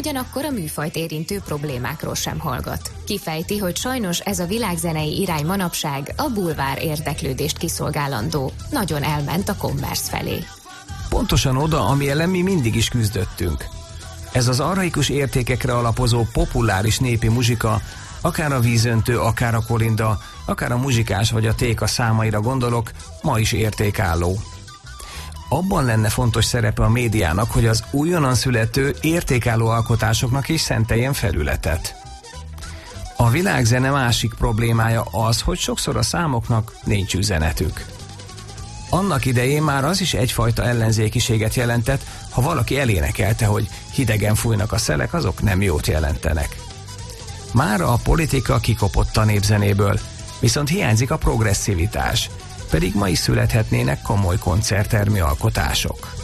ugyanakkor a műfajt érintő problémákról sem hallgat. Kifejti, hogy sajnos ez a világzenei irány manapság a bulvár érdeklődést kiszolgálandó. Nagyon elment a commerce felé. Pontosan oda, ami ellen mi mindig is küzdöttünk. Ez az archaikus értékekre alapozó populáris népi muzsika, akár a vízöntő, akár a kolinda, akár a muzsikás vagy a téka számaira gondolok, ma is értékálló. Abban lenne fontos szerepe a médiának, hogy az újonnan születő értékálló alkotásoknak is szenteljen felületet. A világzene másik problémája az, hogy sokszor a számoknak nincs üzenetük. Annak idején már az is egyfajta ellenzékiséget jelentett, ha valaki elénekelte, hogy hidegen fújnak a szelek, azok nem jót jelentenek. Mára a politika kikopott a népzenéből, viszont hiányzik a progresszivitás, pedig ma is születhetnének komoly koncerttermi alkotások.